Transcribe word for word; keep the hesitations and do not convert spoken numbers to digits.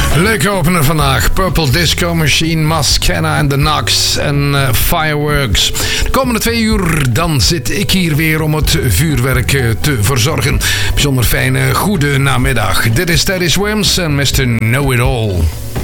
Leuke opener vandaag. Purple Disco Machine, Mascana and the Knocks en uh, Fireworks. De komende twee uur dan zit ik hier weer om het vuurwerk uh, te verzorgen. Bijzonder fijne goede namiddag. Dit is Teddy Swims en mister Know It All.